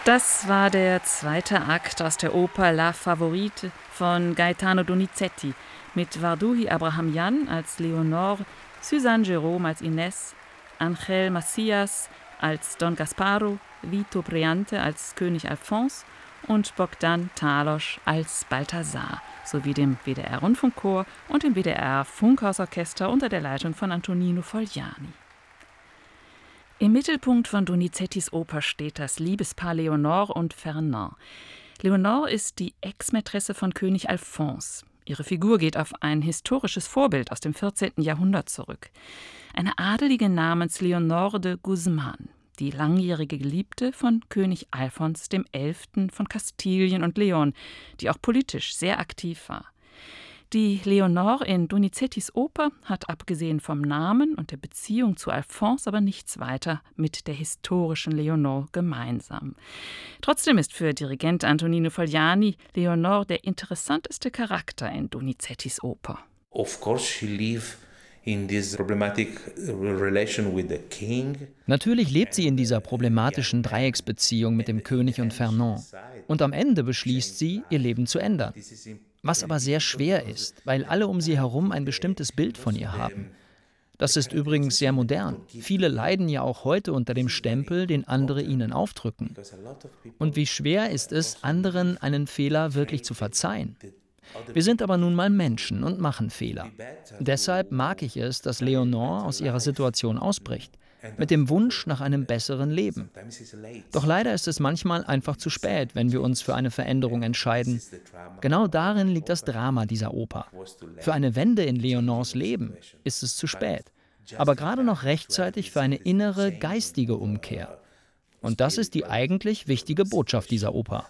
Das war der zweite Akt aus der Oper La Favorite von Gaetano Donizetti mit Varduhi Abrahamian als Leonor, Suzanne Jerome als Inés, Ángel Macías als Don Gasparo, Vito Briante als König Alphonse und Bogdan Talos als Balthasar, sowie dem WDR-Rundfunkchor und dem WDR-Funkhausorchester unter der Leitung von Antonino Fogliani. Im Mittelpunkt von Donizettis Oper steht das Liebespaar Leonor und Fernand. Leonor ist die Ex-Mätresse von König Alphonse. Ihre Figur geht auf ein historisches Vorbild aus dem 14. Jahrhundert zurück. Eine Adelige namens Leonor de Guzman, die langjährige Geliebte von König Alphons XI. Von Kastilien und Leon, die auch politisch sehr aktiv war. Die Leonor in Donizettis Oper hat abgesehen vom Namen und der Beziehung zu Alphonse aber nichts weiter mit der historischen Leonor gemeinsam. Trotzdem ist für Dirigent Antonino Fogliani Leonor der interessanteste Charakter in Donizettis Oper. Of course she lived in this problematic relation with the king. Natürlich lebt sie in dieser problematischen Dreiecksbeziehung mit dem König und Fernand. Und am Ende beschließt sie, ihr Leben zu ändern. Was aber sehr schwer ist, weil alle um sie herum ein bestimmtes Bild von ihr haben. Das ist übrigens sehr modern. Viele leiden ja auch heute unter dem Stempel, den andere ihnen aufdrücken. Und wie schwer ist es, anderen einen Fehler wirklich zu verzeihen? Wir sind aber nun mal Menschen und machen Fehler. Deshalb mag ich es, dass Leonor aus ihrer Situation ausbricht, mit dem Wunsch nach einem besseren Leben. Doch leider ist es manchmal einfach zu spät, wenn wir uns für eine Veränderung entscheiden. Genau darin liegt das Drama dieser Oper. Für eine Wende in Leonors Leben ist es zu spät, aber gerade noch rechtzeitig für eine innere, geistige Umkehr. Und das ist die eigentlich wichtige Botschaft dieser Oper.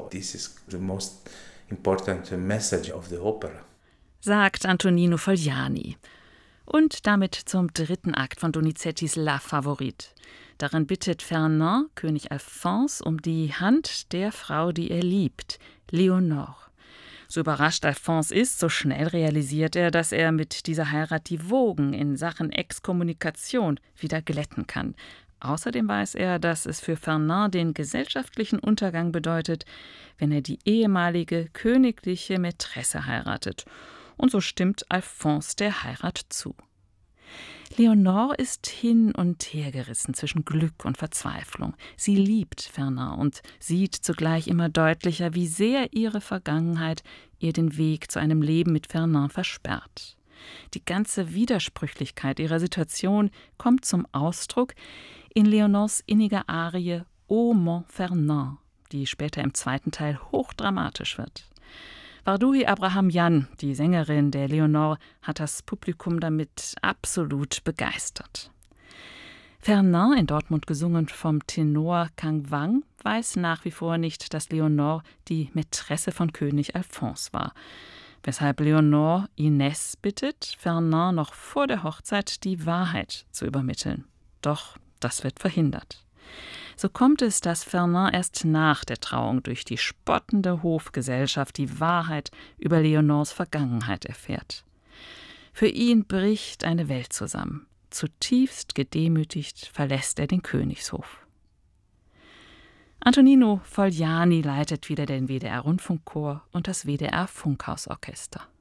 Sagt Antonino Fogliani. Und damit zum dritten Akt von Donizettis La Favorite. Darin bittet Fernand, König Alphonse, um die Hand der Frau, die er liebt, Leonor. So überrascht Alphonse ist, so schnell realisiert er, dass er mit dieser Heirat die Wogen in Sachen Exkommunikation wieder glätten kann. Außerdem weiß er, dass es für Fernand den gesellschaftlichen Untergang bedeutet, wenn er die ehemalige königliche Mätresse heiratet. Und so stimmt Alphonse der Heirat zu. Leonor ist hin und her gerissen zwischen Glück und Verzweiflung. Sie liebt Fernand und sieht zugleich immer deutlicher, wie sehr ihre Vergangenheit ihr den Weg zu einem Leben mit Fernand versperrt. Die ganze Widersprüchlichkeit ihrer Situation kommt zum Ausdruck in Leonors inniger Arie O mon Fernand, die später im zweiten Teil hochdramatisch wird. Varduhi Abrahamian, die Sängerin der Leonor, hat das Publikum damit absolut begeistert. Fernand, in Dortmund gesungen vom Tenor Kang Wang, weiß nach wie vor nicht, dass Leonor die Mätresse von König Alphonse war. Weshalb Leonor Inés bittet, Fernand noch vor der Hochzeit die Wahrheit zu übermitteln. Doch das wird verhindert. So kommt es, dass Fernand erst nach der Trauung durch die spottende Hofgesellschaft die Wahrheit über Leonors Vergangenheit erfährt. Für ihn bricht eine Welt zusammen. Zutiefst gedemütigt verlässt er den Königshof. Antonino Fogliani leitet wieder den WDR-Rundfunkchor und das WDR-Funkhausorchester.